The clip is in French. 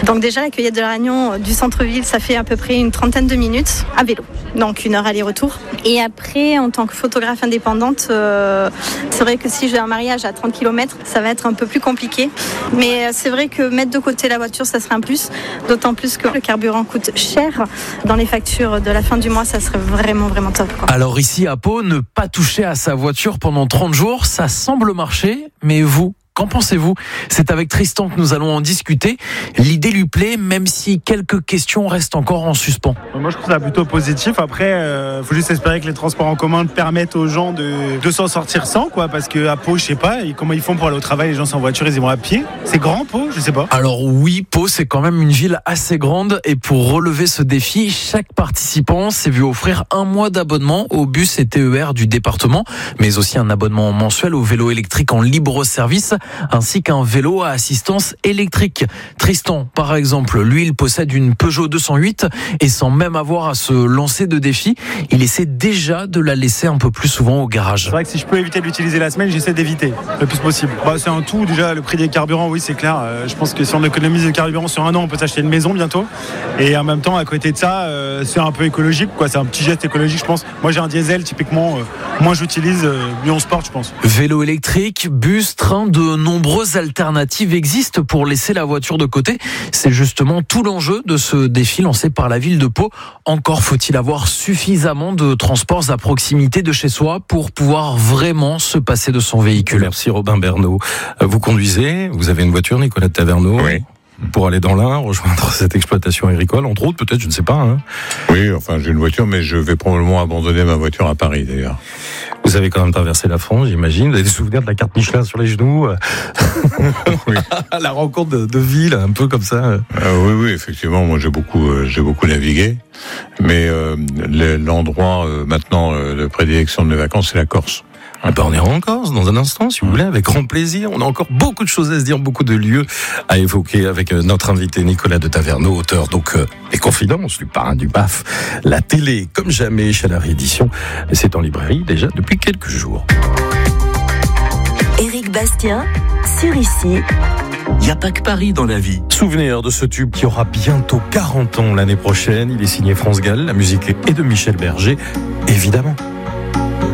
Donc déjà, la cueillette de la Réunion du centre-ville, ça fait à peu près une trentaine de minutes à vélo. Donc 1 heure aller-retour. Et après, en tant que photographe indépendante, c'est vrai que si j'ai un mariage à 30 km, ça va être un peu plus compliqué. Mais c'est vrai que mettre de côté la voiture, ça serait un plus. D'autant plus que le carburant coûte cher. Dans les factures de la fin du mois, ça serait vraiment, vraiment top, quoi. Alors ici à Pau, ne pas toucher à sa voiture pendant 30 jours, ça semble marcher, mais vous, qu'en pensez-vous ? C'est avec Tristan que nous allons en discuter. L'idée lui plaît, même si quelques questions restent encore en suspens. Moi, je trouve ça plutôt positif. Après, faut juste espérer que les transports en commun permettent aux gens de s'en sortir sans, quoi. Parce qu'à Pau, je sais pas, comment ils font pour aller au travail, les gens sans voiture, ils y vont à pied. C'est grand, Pau, je sais pas. Alors oui, Pau, c'est quand même une ville assez grande. Et pour relever ce défi, chaque participant s'est vu offrir 1 mois d'abonnement au bus et TER du département, mais aussi un abonnement mensuel au vélo électrique en libre service, ainsi qu'un vélo à assistance électrique. Tristan, par exemple, lui, il possède une Peugeot 208 et sans même avoir à se lancer de défi, il essaie déjà de la laisser un peu plus souvent au garage. C'est vrai que si je peux éviter de l'utiliser la semaine, j'essaie d'éviter le plus possible. C'est un tout, déjà le prix des carburants, oui c'est clair. Je pense que si on économise le carburant sur 1 an, on peut s'acheter une maison bientôt. Et en même temps, à côté de ça, c'est un peu écologique, quoi. C'est un petit geste écologique, je pense. Moi j'ai un diesel, typiquement, moins j'utilise, mieux on se porte, je pense. Vélo électrique, bus, train, de nombreuses alternatives existent pour laisser la voiture de côté. C'est justement tout l'enjeu de ce défi lancé par la ville de Pau. Encore faut-il avoir suffisamment de transports à proximité de chez soi pour pouvoir vraiment se passer de son véhicule. Merci Robin Bernot. Vous conduisez, vous avez une voiture, Nicolas de Taverneau. Oui. Pour aller dans l'Ain, rejoindre cette exploitation agricole, entre autres, peut-être, je ne sais pas. Hein. Oui, enfin, j'ai une voiture, mais je vais probablement abandonner ma voiture à Paris, d'ailleurs. Vous avez quand même traversé la France, j'imagine. Vous avez des souvenirs de la carte Michelin sur les genoux. Oui. La rencontre de villes, un peu comme ça. Oui, effectivement. Moi, j'ai beaucoup navigué. Mais l'endroit maintenant de prédilection de mes vacances, c'est la Corse. On ira en Corse dans un instant, si vous voulez, avec grand plaisir. On a encore beaucoup de choses à se dire, beaucoup de lieux à évoquer avec notre invité Nicolas de Taverneau, auteur donc des Confidences, du parrain du BAF, la télé comme jamais chez la réédition. C'est en librairie déjà depuis quelques jours. Éric Bastien, sur Ici. Il n'y a pas que Paris dans la vie. Souvenir de ce tube qui aura bientôt 40 ans l'année prochaine. Il est signé France Gall, la musique est de Michel Berger, évidemment.